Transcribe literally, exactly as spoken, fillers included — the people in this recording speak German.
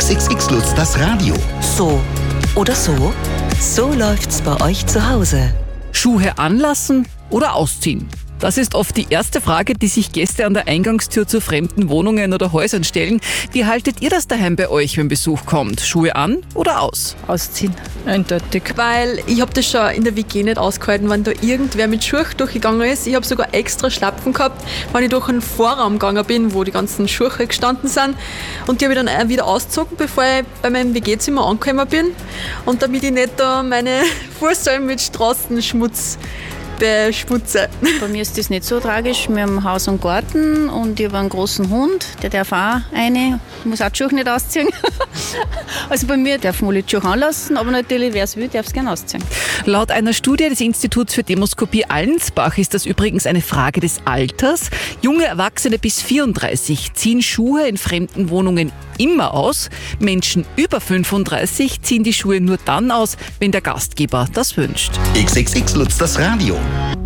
X X X Lutz, das Radio. So oder so? So läuft's bei euch zu Hause. Schuhe anlassen oder ausziehen? Das ist oft die erste Frage, die sich Gäste an der Eingangstür zu fremden Wohnungen oder Häusern stellen. Wie haltet ihr das daheim bei euch, wenn Besuch kommt? Schuhe an oder aus? Ausziehen, eindeutig. Weil ich habe das schon in der W G nicht ausgehalten, wenn da irgendwer mit Schuhe durchgegangen ist. Ich habe sogar extra Schlapfen gehabt, wenn ich durch einen Vorraum gegangen bin, wo die ganzen Schuhe gestanden sind. Und die habe ich dann auch wieder ausgezogen, bevor ich bei meinem W G-Zimmer angekommen bin. Und damit ich nicht da meine Fußsohlen mit Straßenschmutz beschmutze. Bei mir ist das nicht so tragisch. Wir haben Haus und Garten und ich habe einen großen Hund, der darf auch eine, muss auch die Schuhe nicht ausziehen. Also bei mir darf man die Schuhe anlassen, aber natürlich, wer es will, darf es gerne ausziehen. Laut einer Studie des Instituts für Demoskopie Allensbach ist das übrigens eine Frage des Alters. Junge Erwachsene bis vierunddreißig ziehen Schuhe in fremden Wohnungen immer aus. Menschen über fünfunddreißig ziehen die Schuhe nur dann aus, wenn der Gastgeber das wünscht. X X X Lutz, das Radio.